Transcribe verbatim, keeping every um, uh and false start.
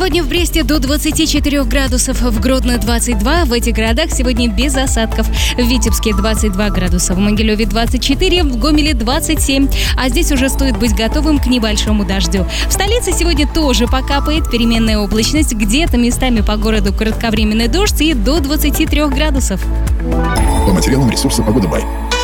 Сегодня в Бресте до двадцати четырёх градусов, в Гродно двадцать два. В этих городах сегодня без осадков. В Витебске двадцать два градуса, в Могилеве двадцать четыре, в Гомеле двадцать семь. А здесь уже стоит быть готовым к небольшому дождю. В столице сегодня тоже покапает, переменная облачность, где-то местами по городу кратковременный дождь и до двадцати трёх градусов. По материалам ресурса «Погода Бай».